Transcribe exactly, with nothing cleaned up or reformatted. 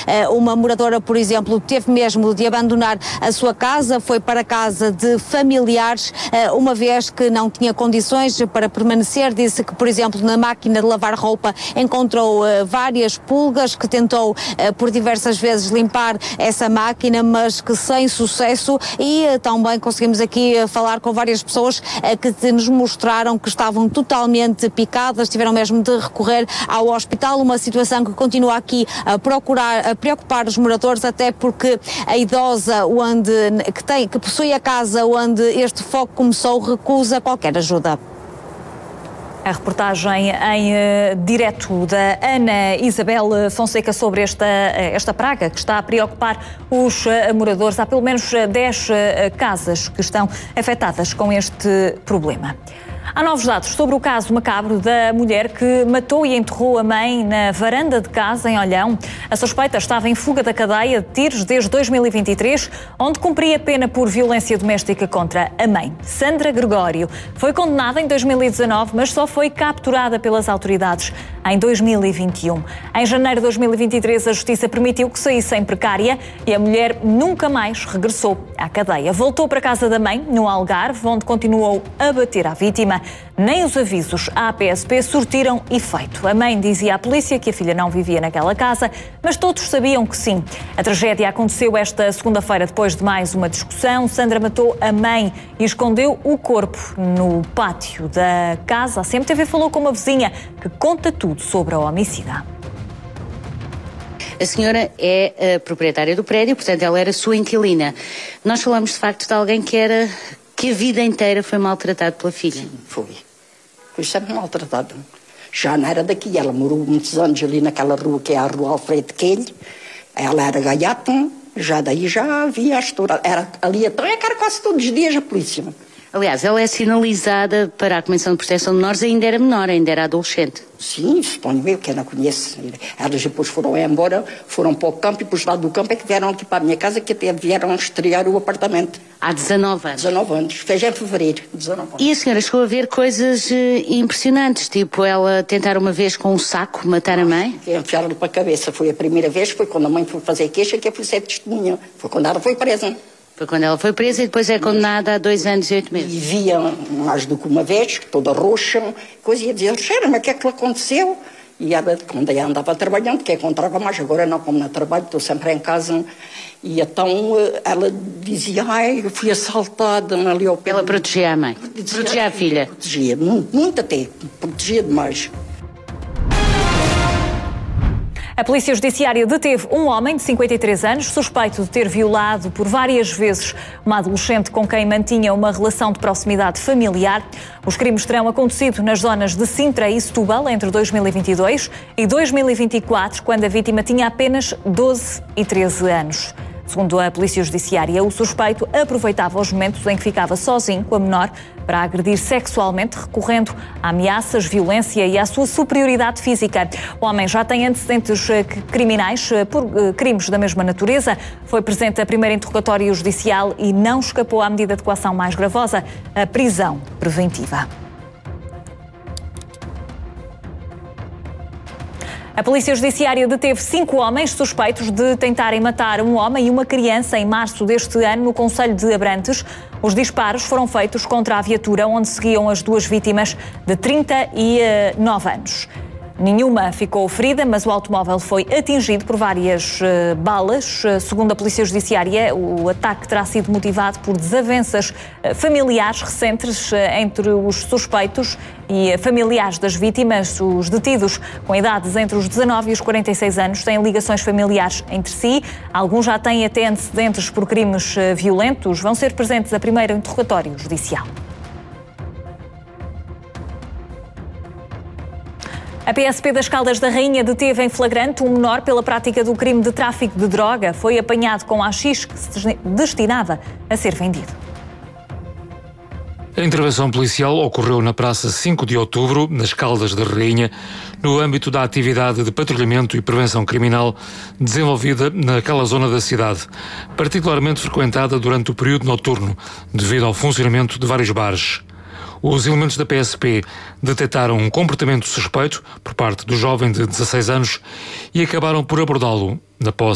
Uma moradora, por exemplo, teve mesmo de abandonar a sua casa, foi para a casa de familiares, uma vez que não tinha condições para permanecer. Disse que, por exemplo, na máquina de lavar roupa encontrou várias pulgas, que tentou por diversas vezes limpar essa máquina, mas que sem sucesso. E também conseguimos aqui falar com várias pessoas que nos mostraram que estavam totalmente picadas, tiveram mesmo de recorrer ao hospital, uma situação que continua aqui a procurar, a preocupar os moradores, até porque a idosa onde, que, tem, que possui a casa onde este fogo começou recusa qualquer ajuda. A reportagem em uh, direto da Ana Isabel Fonseca sobre esta, esta praga que está a preocupar os uh, moradores. Há pelo menos dez uh, casas que estão afetadas com este problema. Há novos dados sobre o caso macabro da mulher que matou e enterrou a mãe na varanda de casa em Olhão. A suspeita estava em fuga da cadeia de tiros desde dois mil e vinte e três, onde cumpria pena por violência doméstica contra a mãe. Sandra Gregório foi condenada em dois mil e dezanove, mas só foi capturada pelas autoridades em dois mil e vinte e um. Em janeiro de dois mil e vinte e três, a Justiça permitiu que saísse em precária e a mulher nunca mais regressou à cadeia. Voltou para a casa da mãe, no Algarve, onde continuou a bater à vítima. Nem os avisos à P S P surtiram efeito. A mãe dizia à polícia que a filha não vivia naquela casa, mas todos sabiam que sim. A tragédia aconteceu esta segunda-feira, depois de mais uma discussão. Sandra matou a mãe e escondeu o corpo no pátio da casa. A C M T V falou com uma vizinha que conta tudo sobre a homicida. A senhora é a proprietária do prédio, portanto ela era sua inquilina. Nós falamos de facto de alguém que era... que a vida inteira foi maltratado pela filha. Sim, foi. Foi sempre maltratado. Já não era daqui, ela morou muitos anos ali naquela rua que é a Rua Alfredo Coelho. Ela era gaiata, já daí já havia a história. Era ali, então é que era quase todos os dias a polícia. Aliás, ela é sinalizada para a Comissão de Proteção de Menores, ainda era menor, ainda era adolescente. Sim, suponho eu, que eu não conheço. Elas depois foram embora, foram para o campo e depois lá do campo é que vieram aqui para a minha casa, que até vieram estrear o apartamento. Há dezanove anos. dezanove anos, fez em fevereiro, dezanove anos. E a senhora chegou a ver coisas eh, impressionantes, tipo ela tentar uma vez com um saco matar a mãe? Enfiaram-lhe para a cabeça, foi a primeira vez, foi quando a mãe foi fazer queixa, que eu fui ser testemunha. Foi quando ela foi presa. Foi quando ela foi presa e depois é condenada a dois anos e oito meses. E via mais do que uma vez, toda roxa, coisa, ia dizer, Roxana, mas o que é que lhe aconteceu? E ela, quando ela andava trabalhando, que encontrava mais, agora não, como não trabalho, estou sempre em casa. E então ela dizia, ai, eu fui assaltada ali ao pé. Ela protegia a mãe, protegia, protegia a filha. Protegia, muito, muito até, protegia demais. A Polícia Judiciária deteve um homem de cinquenta e três anos, suspeito de ter violado por várias vezes uma adolescente com quem mantinha uma relação de proximidade familiar. Os crimes terão acontecido nas zonas de Sintra e Setúbal entre dois mil e vinte e dois e dois mil e vinte e quatro, quando a vítima tinha apenas doze e treze anos. Segundo a Polícia Judiciária, o suspeito aproveitava os momentos em que ficava sozinho com a menor para agredir sexualmente, recorrendo a ameaças, violência e à sua superioridade física. O homem já tem antecedentes criminais por crimes da mesma natureza. Foi presente a primeira interrogatório judicial e não escapou à medida de coação mais gravosa, a prisão preventiva. A Polícia Judiciária deteve cinco homens suspeitos de tentarem matar um homem e uma criança em março deste ano no concelho de Abrantes. Os disparos foram feitos contra a viatura onde seguiam as duas vítimas de trinta e nove anos. Nenhuma ficou ferida, mas o automóvel foi atingido por várias uh, balas. Uh, segundo a Polícia Judiciária, o ataque terá sido motivado por desavenças uh, familiares recentes uh, entre os suspeitos e uh, familiares das vítimas. Os detidos, com idades entre os dezanove e os quarenta e seis anos, têm ligações familiares entre si. Alguns já têm até antecedentes por crimes uh, violentos. Vão ser presentes a primeiro interrogatório judicial. A P S P das Caldas da Rainha deteve em flagrante um menor pela prática do crime de tráfico de droga. Foi apanhado com haxixe que se destinava a ser vendido. A intervenção policial ocorreu na Praça cinco de Outubro, nas Caldas da Rainha, no âmbito da atividade de patrulhamento e prevenção criminal desenvolvida naquela zona da cidade, particularmente frequentada durante o período noturno, devido ao funcionamento de vários bares. Os elementos da P S P detectaram um comportamento suspeito por parte do jovem de dezasseis anos e acabaram por abordá-lo na posse